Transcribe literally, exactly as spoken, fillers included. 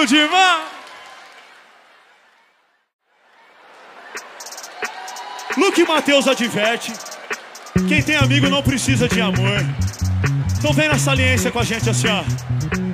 bom demais. Luke Matheus adverte: quem tem amigo não precisa de amor. Então vem na saliência com a gente assim, ó.